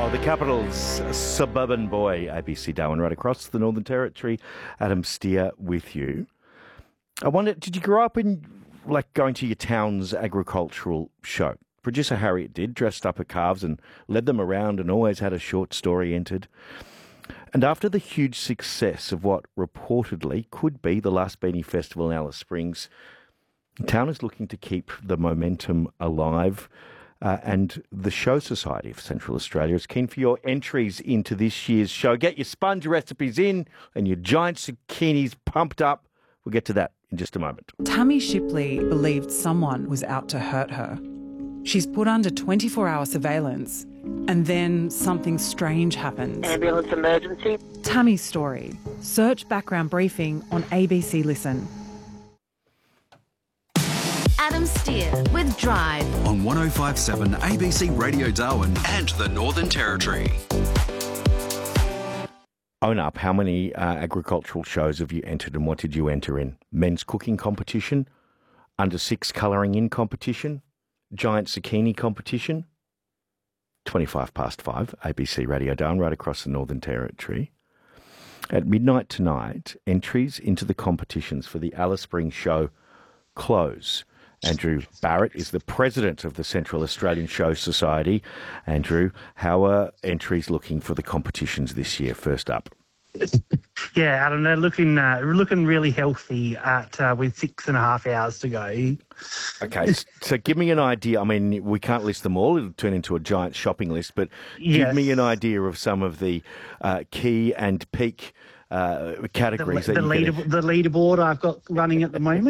Oh, the capital's suburban boy, ABC Darwin, right across the Northern Territory. Adam Steer with you. I wonder, did you grow up in, going to your town's agricultural show? Producer Harriet did, dressed up her calves and led them around and always had a short story entered. And after the huge success of what reportedly could be the last Beanie Festival in Alice Springs, the town is looking to keep the momentum alive. And the Show Society of Central Australia is keen for your entries into this year's show. Get your sponge recipes in and your giant zucchinis pumped up. We'll get to that in just a moment. Tammy Shipley believed someone was out to hurt her. She's put under 24-hour surveillance, and then something strange happens. Ambulance emergency. Tammy's story. Search background briefing on ABC Listen. Adam Steer with Drive on 105.7 ABC Radio Darwin and the Northern Territory. Own up, how many agricultural shows have you entered and what did you enter in? Men's cooking competition, under 6 colouring in competition, giant zucchini competition, 5:25, ABC Radio Darwin, right across the Northern Territory. At midnight tonight, entries into the competitions for the Alice Springs show close. Andrew Barrett is the president of the Central Australian Show Society. Andrew, how are entries looking for the competitions this year? First up. Yeah, Adam, they're looking really healthy with 6.5 hours to go. Okay, so give me an idea. I mean, we can't list them all. It'll turn into a giant shopping list, but give me an idea of some of the key and peak categories. The leaderboard I've got running at the moment.